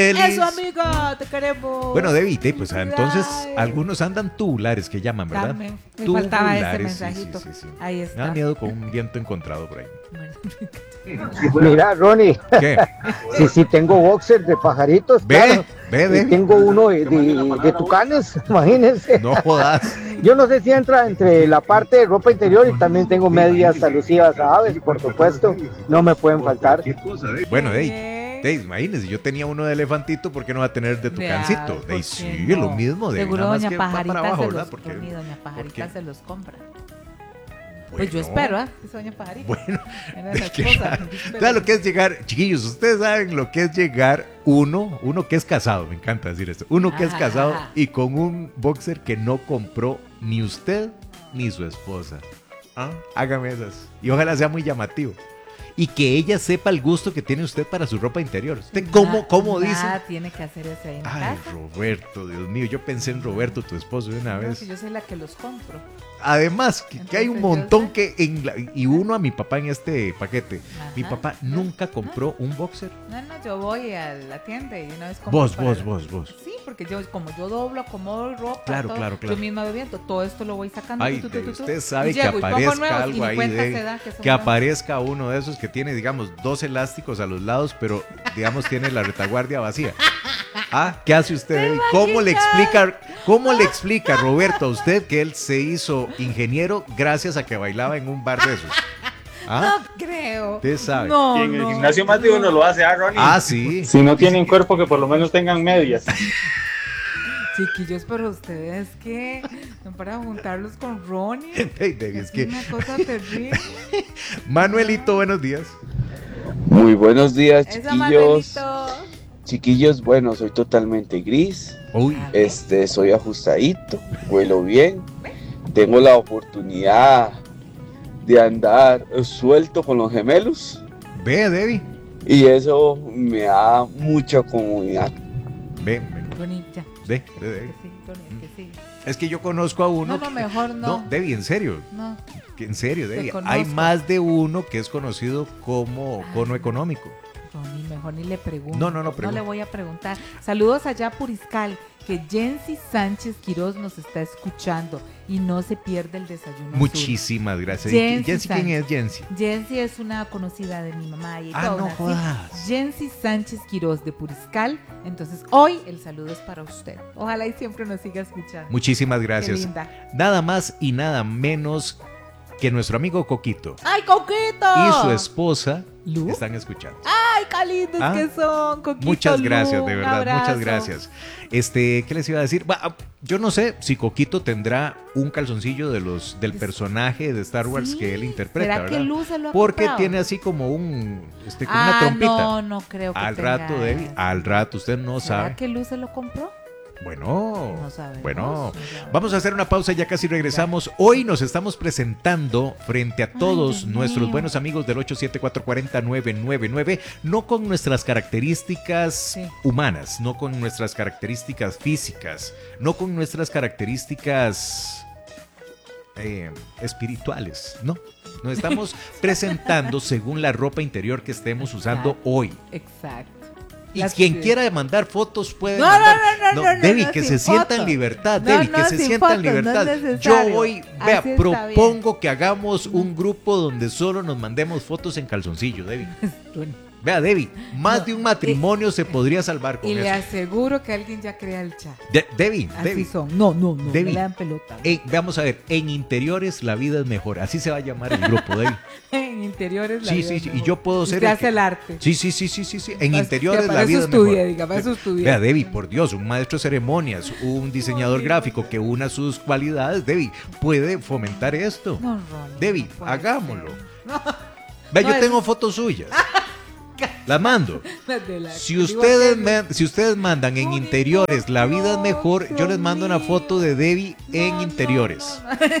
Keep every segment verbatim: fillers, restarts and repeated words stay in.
Eso, amiga, te queremos. Bueno, Debbie, pues entonces algunos andan tubulares que llaman, ¿verdad? Dame, me faltaba ese Tubulares, mensajito. sí, sí, sí, sí. Ahí está. Me da miedo con un viento encontrado por ahí. Mira, Ronnie. ¿Qué? Sí, sí, tengo boxers de pajaritos. Ve, claro. ve, Y ve. tengo uno de, de, de tucanes, imagínense. No jodas. Yo no sé si entra entre la parte de ropa interior y también tengo medias alusivas a aves, por supuesto. No me pueden faltar. Bueno, Dey, Dey, imagínese, yo tenía uno de elefantito, ¿por qué no va a tener de tucancito? ¿por Dey, qué sí, no? lo mismo. Dey, Seguro nada más doña que va Pajarita para abajo, se ¿verdad? los, Porque, Ronnie, doña Pajarita qué? se los compra. Bueno, Pues yo espero, ¿ah? ¿eh? Es doña Pajarita. Bueno, Era la ¿qué esposa. tal? ¿Sabes lo que es llegar? Chiquillos, ustedes saben lo que es llegar uno, uno que es casado, me encanta decir esto, uno que es Ajá, casado ajá. y con un boxer que no compró ni usted ni su esposa. ¿Ah? Hágame esas. Y ojalá sea muy llamativo. Y que ella sepa el gusto que tiene usted para su ropa interior. ¿Usted cómo, cómo dice? Nada tiene que hacer eso ahí en la Ay, casa. Roberto, Dios mío, yo pensé en Roberto, tu esposo, de una No, vez. que yo soy la que los compro. Además, que, que hay un Entonces, yo montón sé. que... En la- y uno a mi papá en este paquete. Mi Ajá. papá nunca compró un boxer. No, no, yo voy a la tienda y una vez compro Vos, para vos, la- vos, vos. Sí, porque yo, como yo doblo, acomodo ropa, Claro, todo, claro, claro. yo misma bebiendo, todo esto lo voy sacando. Ay, tu, tu, de- tu, tu, usted y sabe que llego y pongo aparezca nuevos y algo ni ahí, cuenta de- se da que son que nuevos. aparezca uno de esos que tiene, digamos, dos elásticos a los lados, pero, digamos, tiene la retaguardia vacía. Ah, ¿qué hace usted? Debbie? ¿Cómo le explica, cómo le explica Roberto a usted que él se hizo ingeniero gracias a que bailaba en un bar de esos? ¿Ah? No creo. Usted sabe. No, Y en el no, gimnasio más de no. uno lo hace, ¿ah, Ronnie? Ah, sí. Si no tienen cuerpo, que por lo menos tengan medias. Chiquillos, pero ustedes que no para juntarlos con Ronnie. Hey, Debbie, es Es que... una cosa terrible. Manuelito, buenos días. Muy buenos días, Esa chiquillos. Manuelito. Chiquillos, bueno, soy totalmente gris. Uy, Este, soy ajustadito, vuelo bien. Tengo la oportunidad de andar suelto con los gemelos ve, Debbie. y eso me da mucha comodidad. Ve, ve, Ronnie, ya. ve, ve, Es ve. que sí, Ronnie, es que sí. Es que yo conozco a uno. No, no, que- mejor no. No, Debbie, en serio. No. Que En serio, Debbie. conozco. Hay más de uno que es conocido como cono económico. Ronnie, mejor ni le pregunto. No, no, no, No pregunta. le voy a preguntar. Saludos allá a Puriscal, que Jensi Sánchez Quiroz nos está escuchando y no se pierde el desayuno azul. Muchísimas gracias. Jensi Jensi, ¿quién es Jensi? Jensi es una conocida de mi mamá y Ah, toda no una- sí. jodas. Jensi Sánchez Quiroz de Puriscal. Entonces, hoy el saludo es para usted. Ojalá y siempre nos siga escuchando. Muchísimas Qué gracias. linda. Nada más y nada menos que nuestro amigo Coquito ¡Ay, Coquito! y su esposa ¿Lu? están escuchando. ¡Ay, qué lindos Ah, que son, Coquito! Muchas gracias, Lu, de un verdad, abrazo. muchas gracias. Este, ¿qué les iba a decir? Bah, yo no sé si Coquito tendrá un calzoncillo de los del personaje de Star Wars Sí, que él interpreta, ¿será que ¿verdad? Lu se lo ha Porque comprado? tiene así como un, este, como Ah, una trompita. no, no creo que Al tenga rato, Debbie, eso. al rato, usted no ¿Será sabe. que Luz se lo compró? Bueno, No sabemos, bueno, no sabemos. vamos a hacer una pausa, ya casi regresamos. Hoy nos estamos presentando frente a todos Dios nuestros mío. buenos amigos del ocho siete cuatro cuatro cero nueve nueve nueve, no con nuestras características Sí. humanas, no con nuestras características físicas, no con nuestras características eh, espirituales, no. Nos estamos presentando según la ropa interior que estemos usando Exacto. hoy. Exacto. Y Las- quien quiera mandar fotos puede No, mandar. no, no, no, no, Debbie, no, que sin se sienta foto. en libertad, No, Debbie, no, que se sin sienta en fotos, no es libertad. Yo necesario. hoy, vea, Así está bien. propongo que hagamos un grupo donde solo nos mandemos fotos en calzoncillo, Debbie. Vea, Debbie, más No, de un matrimonio se podría salvar con Y le eso. aseguro que alguien ya crea el chat. De- Debbie, Así Debbie. son. No, no, no. Debbie. Me le dan pelota. eh, vamos a ver, en interiores la vida es mejor. Así se va a llamar el grupo, Debbie. En interiores la Sí, vida sí, es sí, y mejor. yo puedo ser Usted el hace que- el arte. Sí, sí, sí, sí, sí, sí. En Para- interiores para la eso vida es estudie, mejor. diga, para eso estudie. Vea, Debbie, por Dios, un maestro de ceremonias, un diseñador Ay, gráfico que una sus cualidades, Debbie, puede fomentar esto. No, Ronnie. Debbie, no puede hagámoslo. ser. No, Vea, no, yo es- tengo fotos suyas. Las mando. las de la- Si digo ustedes, que- me- si ustedes mandan en interiores la vida es mejor, yo les mando una foto de Debbie en No, interiores. no, no.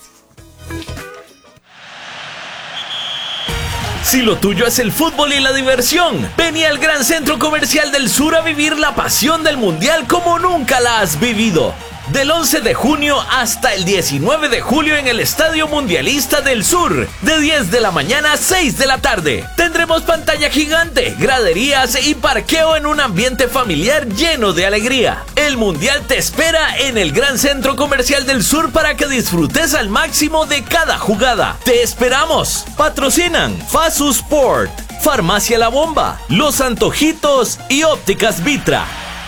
Si lo tuyo es el fútbol y la diversión, vení al Gran Centro Comercial del Sur a vivir la pasión del Mundial como nunca la has vivido. del once de junio hasta el diecinueve de julio en el Estadio Mundialista del Sur, de diez de la mañana a seis de la tarde. Tendremos pantalla gigante, graderías y parqueo en un ambiente familiar lleno de alegría. El Mundial te espera en el Gran Centro Comercial del Sur para que disfrutes al máximo de cada jugada. ¡Te esperamos! Patrocinan Fasu Sport, Farmacia La Bomba, Los Antojitos y Ópticas Vitra.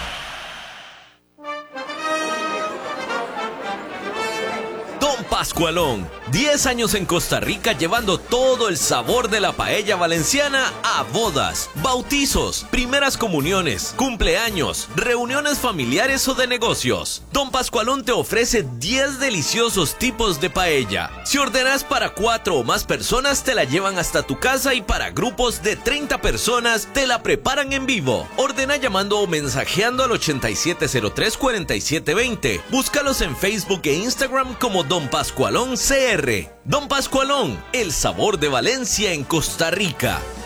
Don Pascualón, diez años en Costa Rica llevando todo el sabor de la paella valenciana a bodas, bautizos, primeras comuniones, cumpleaños, reuniones familiares o de negocios. Don Pascualón te ofrece diez deliciosos tipos de paella. Si ordenas para cuatro o más personas te la llevan hasta tu casa y para grupos de treinta personas te la preparan en vivo. Ordena llamando o mensajeando al ochenta y siete cero tres, cuarenta y siete veinte. Búscalos en Facebook e Instagram como Don Pascualón C R. Don Pascualón, el sabor de Valencia en Costa Rica.